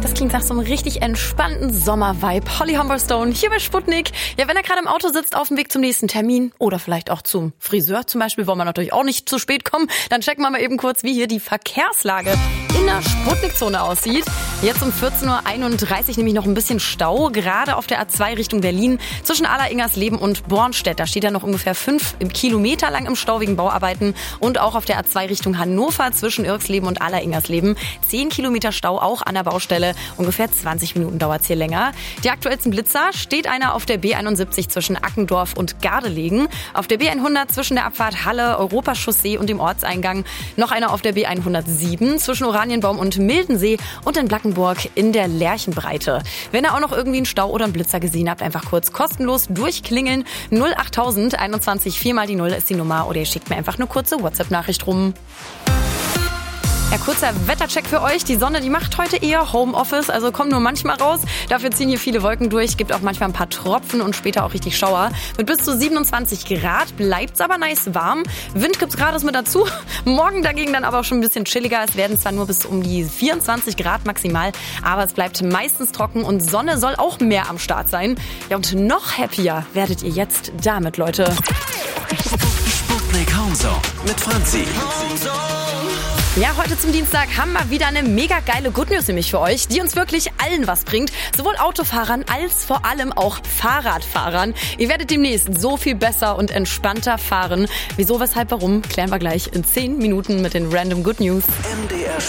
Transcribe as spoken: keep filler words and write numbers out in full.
Das klingt nach so einem richtig entspannten Sommer-Vibe. Holly Humberstone hier bei Sputnik. Ja, wenn er gerade im Auto sitzt auf dem Weg zum nächsten Termin oder vielleicht auch zum Friseur zum Beispiel, wollen wir natürlich auch nicht zu spät kommen, dann checken wir mal eben kurz, wie hier die Verkehrslage in der Sputnik-Zone aussieht. Jetzt um vierzehn Uhr einunddreißig nämlich noch ein bisschen Stau, gerade auf der A zwei Richtung Berlin zwischen Aller-Ingersleben und Bornstedt. Da steht ja noch ungefähr fünf Kilometer lang im Stau wegen Bauarbeiten und auch auf der A zwei Richtung Hannover zwischen Irksleben und Aller-Ingersleben. zehn Kilometer Stau auch an der Baustelle. Ungefähr zwanzig Minuten dauert es hier länger. Die aktuellsten Blitzer steht einer auf der B einundsiebzig zwischen Ackendorf und Gardelegen. Auf der B hundert zwischen der Abfahrt Halle, Europachaussee und dem Ortseingang. Noch einer auf der B hundertsieben zwischen Oranienbaum und Mildensee und in Blankenburg in der Lerchenbreite. Wenn ihr auch noch irgendwie einen Stau oder einen Blitzer gesehen habt, einfach kurz kostenlos durchklingeln. null achttausend einundzwanzig vier mal die null ist die Nummer oder ihr schickt mir einfach eine kurze WhatsApp-Nachricht rum. Ja, kurzer Wettercheck für euch. Die Sonne, die macht heute eher Homeoffice, also kommt nur manchmal raus. Dafür ziehen hier viele Wolken durch, gibt auch manchmal ein paar Tropfen und später auch richtig Schauer. Mit bis zu siebenundzwanzig Grad bleibt's aber nice warm. Wind gibt's gerade mit dazu. Morgen dagegen dann aber auch schon ein bisschen chilliger. Es werden zwar nur bis um die vierundzwanzig Grad maximal, aber es bleibt meistens trocken und Sonne soll auch mehr am Start sein. Ja, und noch happier werdet ihr jetzt damit, Leute. Sputnik Homezone mit Franzi. Ja, heute zum Dienstag haben wir wieder eine mega geile Good News nämlich für euch, die uns wirklich allen was bringt. Sowohl Autofahrern als vor allem auch Fahrradfahrern. Ihr werdet demnächst so viel besser und entspannter fahren. Wieso, weshalb, warum, klären wir gleich in zehn Minuten mit den Random Good News. M D R